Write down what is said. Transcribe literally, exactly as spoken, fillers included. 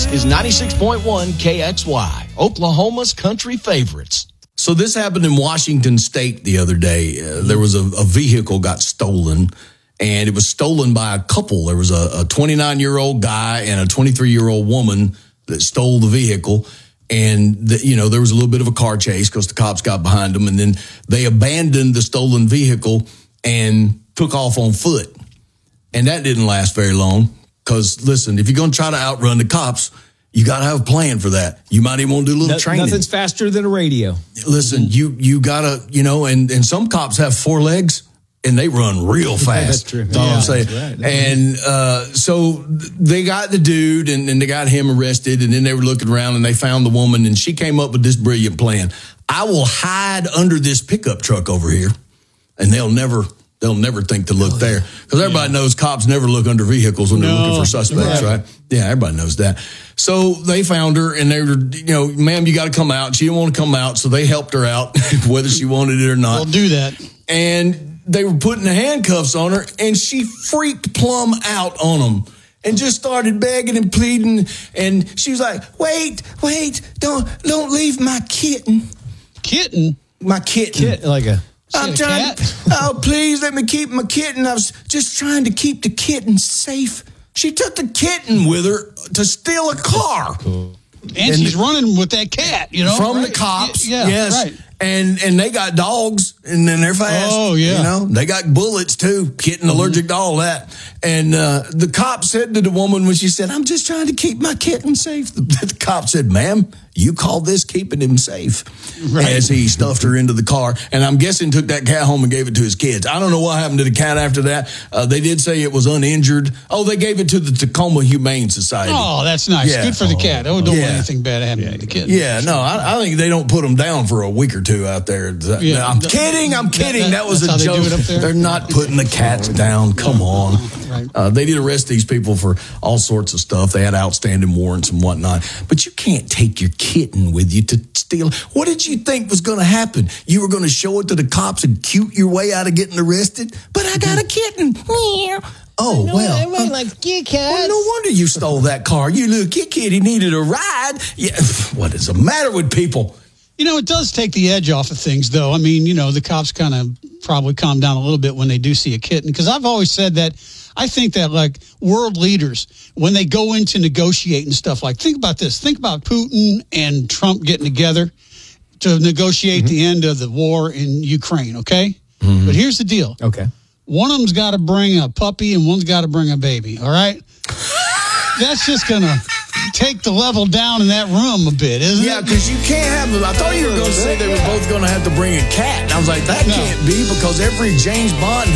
This is ninety-six point one K X Y, Oklahoma's country favorites. So this happened in Washington State the other day. Uh, there was a, a vehicle got stolen, and it was stolen by a couple. There was a twenty-nine-year-old guy and a twenty-three-year-old woman that stole the vehicle. And, the, you know, there was a little bit of a car chase because the cops got behind them. And then they abandoned the stolen vehicle and took off on foot. And that didn't last very long because, listen, if you're going to try to outrun the cops, you got to have a plan for that. You might even want to do a little no, training. Nothing's faster than a radio. Listen, mm-hmm. you you got to, you know, and, and some cops have four legs. And they run real fast. That's true. That's all yeah, I'm saying. Right. And uh, so they got the dude and, and they got him arrested. And then they were looking around and they found the woman. And she came up with this brilliant plan. I will hide under this pickup truck over here. And they'll never they'll never think to look oh, there. Because everybody yeah. knows cops never look under vehicles when no, they're looking for suspects, right. right? Yeah, everybody knows that. So they found her and they were, you know, ma'am, you got to come out. She didn't want to come out. So they helped her out, whether she wanted it or not. They'll do that. And they were putting the handcuffs on her, and she freaked plumb out on them and just started begging and pleading. And she was like, wait, wait, don't don't leave my kitten. Kitten? My kitten. Kit, like a... I'm trying to, oh, please let me keep my kitten. I was just trying to keep the kitten safe. She took the kitten with her to steal a car. Cool. And, and she's the, running with that cat, you know? From right? the cops, yeah, yes. Right. And and they got dogs, and then they're fast. Oh, yeah. You know, they got bullets, too, kitten mm-hmm. allergic to all that. And uh, the cop said to the woman when she said, I'm just trying to keep my kitten safe. The, the cop said, ma'am, you call this keeping him safe. Right. As he stuffed her into the car. And I'm guessing took that cat home and gave it to his kids. I don't know what happened to the cat after that. Uh, they did say it was uninjured. Oh, they gave it to the Tacoma Humane Society. Oh, that's nice. Yeah. Good for the cat. Oh, don't yeah. want anything bad happening yeah. to the kid. Yeah, no, I, I think they don't put them down for a week or two out there. Yeah. No, I'm the, kidding. I'm kidding. That, that, that was a joke. They They're not putting the cats down. Come no. on. Right. Uh, they did arrest these people for all sorts of stuff. They had outstanding warrants and whatnot. But you can't take your kitten with you to steal. What did you think was going to happen? You were going to show it to the cops and cute your way out of getting arrested? But I got a kitten. Oh, no, well. Everybody uh, likes kitty cats. Well, no wonder you stole that car. You little kid kitty needed a ride. Yeah. What is the matter with people? You know, it does take the edge off of things, though. I mean, you know, the cops kind of probably calm down a little bit when they do see a kitten. Because I've always said that I think that, like, world leaders, when they go into negotiate and stuff, like, think about this. Think about Putin and Trump getting together to negotiate mm-hmm. the end of the war in Ukraine, okay? Mm-hmm. But here's the deal. Okay. One of them's got to bring a puppy and one's got to bring a baby, all right? That's just going to take the level down in that room a bit, isn't yeah, it? Yeah, because you can't have them. I thought you were going to say they were both going to have to bring a cat. And I was like, that no. can't be because every James Bond